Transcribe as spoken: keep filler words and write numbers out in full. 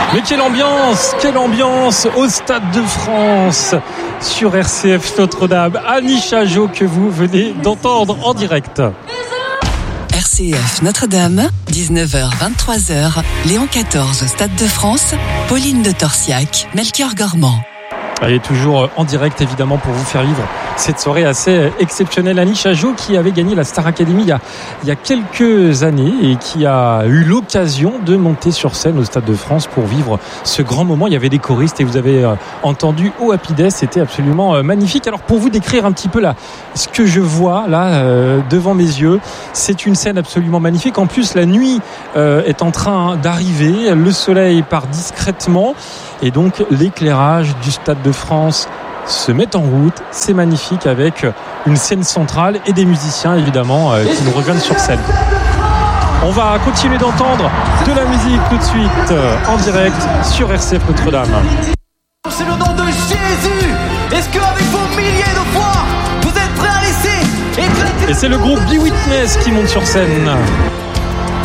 Mais quelle ambiance, quelle ambiance au Stade de France sur R C F Notre-Dame. Annie Chajot que vous venez d'entendre en direct. R C F Notre-Dame, dix-neuf heures vingt-trois heures, Léon quatorze au Stade de France, Pauline de Torsiac, Melchior Gormand. Elle est toujours en direct évidemment pour vous faire vivre cette soirée assez exceptionnelle. Annie Chajot qui avait gagné la Star Academy il y a, il y a quelques années et qui a eu l'occasion de monter sur scène au Stade de France pour vivre ce grand moment. Il y avait des choristes et vous avez entendu Oh Happy Day, c'était absolument magnifique. Alors pour vous décrire un petit peu là, ce que je vois là euh, devant mes yeux, c'est une scène absolument magnifique. En plus la nuit euh, est en train d'arriver, le soleil part discrètement et donc l'éclairage du Stade de France se met en route. C'est magnifique avec une scène centrale et des musiciens évidemment euh, qui nous rejoignent sur scène. On va continuer d'entendre de la musique tout de suite euh, en direct sur R C F Notre-Dame. C'est le nom de Jésus. Est-ce qu'avec vos milliers de foi vous êtes prêts à laisser éclater? Et c'est le groupe Be Witness qui monte sur scène.